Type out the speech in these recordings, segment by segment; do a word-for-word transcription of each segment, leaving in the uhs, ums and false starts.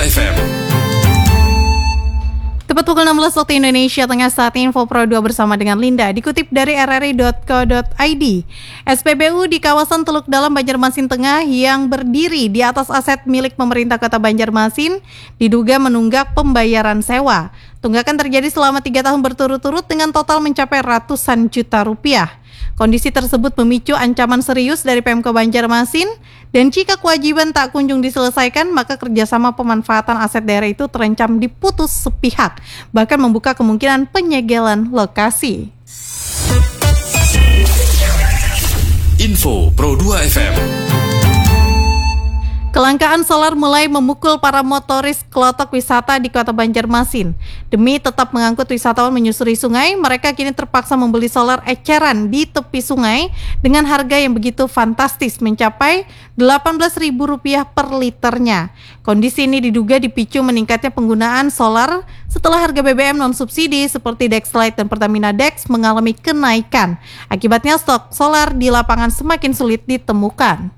F M. Tepat pukul enam belas waktu Indonesia Tengah, saat Info Pro dua bersama dengan Linda. Dikutip dari r r i dot co dot i d, S P B U di kawasan Teluk Dalam, Banjarmasin Tengah yang berdiri di atas aset milik pemerintah Kota Banjarmasin diduga menunggak pembayaran sewa. Tunggakan terjadi selama tiga tahun berturut-turut dengan total mencapai ratusan juta rupiah. Kondisi tersebut memicu ancaman serius dari Pemko Banjarmasin, dan jika kewajiban tak kunjung diselesaikan, maka kerjasama pemanfaatan aset daerah itu terancam diputus sepihak, bahkan membuka kemungkinan penyegelan lokasi. Info Pro dua F M. Kelangkaan solar mulai memukul para motoris kelotok wisata di Kota Banjarmasin. Demi tetap mengangkut wisatawan menyusuri sungai, mereka kini terpaksa membeli solar eceran di tepi sungai dengan harga yang begitu fantastis, mencapai delapan belas ribu rupiah per liternya. Kondisi ini diduga dipicu meningkatnya penggunaan solar setelah harga B B M non-subsidi seperti Dexlite dan Pertamina Dex mengalami kenaikan. Akibatnya stok solar di lapangan semakin sulit ditemukan.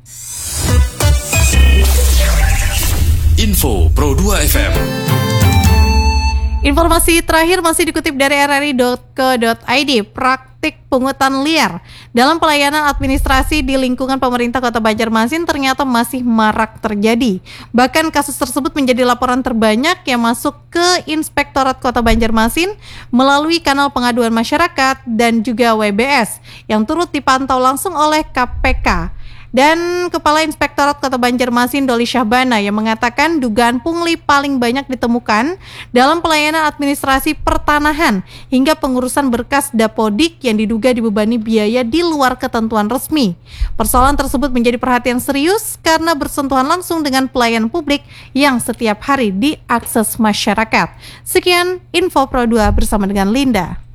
Info Pro dua F M. Informasi terakhir masih dikutip dari r r i dot co dot i d. Praktik pungutan liar dalam pelayanan administrasi di lingkungan pemerintah Kota Banjarmasin ternyata masih marak terjadi. Bahkan kasus tersebut menjadi laporan terbanyak yang masuk ke Inspektorat Kota Banjarmasin melalui kanal pengaduan masyarakat dan juga W B S yang turut dipantau langsung oleh K P K. Dan Kepala Inspektorat Kota Banjarmasin Doli Syahbana yang mengatakan dugaan pungli paling banyak ditemukan dalam pelayanan administrasi pertanahan hingga pengurusan berkas dapodik yang diduga dibebani biaya di luar ketentuan resmi. Persoalan tersebut menjadi perhatian serius karena bersentuhan langsung dengan pelayanan publik yang setiap hari diakses masyarakat. Sekian Info Pro dua bersama dengan Linda.